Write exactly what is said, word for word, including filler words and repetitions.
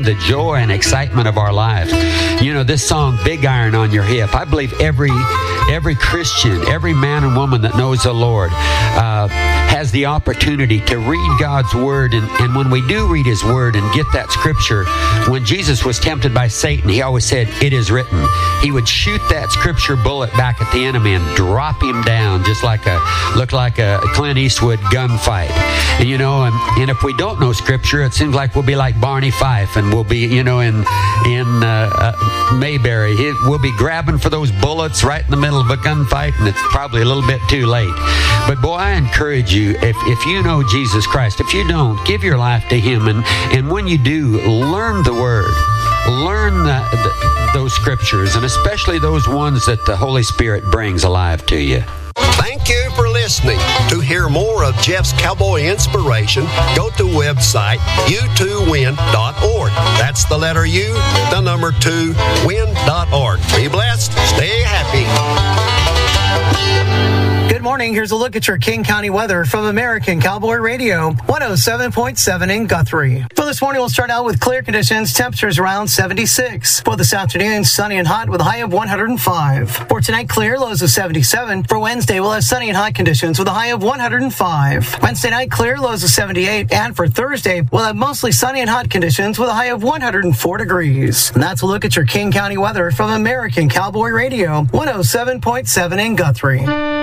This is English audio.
the joy and excitement of our lives. You know, this song, Big Iron on Your Hip, I believe every every Christian, every man and woman that knows the Lord uh, has the opportunity to read God's Word. And, and when we do read His Word and get that Scripture, when Jesus was tempted by Satan, He always said, "It is written." He would shoot that Scripture bullet back at the enemy and drop him down, just like a, looked like a Clint Eastwood gunfight. And, you know, and, and if we don't know Scripture, it seems like we'll be like Barney Fife, and we'll be, you know, in in uh, uh, Mayberry. He, we'll be grabbing for those bullets right in the middle of a gunfight, and it's probably a little bit too late. But boy, I encourage you, if if you know Jesus Christ, if you don't, give your life to Him, and and when you do, learn the Word, learn the, the, those Scriptures, and especially those ones that the Holy Spirit brings alive to you. Thank you for listening. To hear more of Jeff's Cowboy Inspiration, go to website u two win dot org. That's the letter U, the number two, win dot org. Be blessed. Stay happy. Good morning. Here's a look at your King County weather from American Cowboy Radio, one oh seven point seven in Guthrie. For this morning, we'll start out with clear conditions, temperatures around seventy-six. For this afternoon, sunny and hot with a high of one hundred five. For tonight, clear, lows of seventy-seven. For Wednesday, we'll have sunny and hot conditions with a high of one hundred five. Wednesday night, clear, lows of seventy-eight. And for Thursday, we'll have mostly sunny and hot conditions with a high of one hundred four degrees. And that's a look at your King County weather from American Cowboy Radio, one oh seven point seven in Guthrie.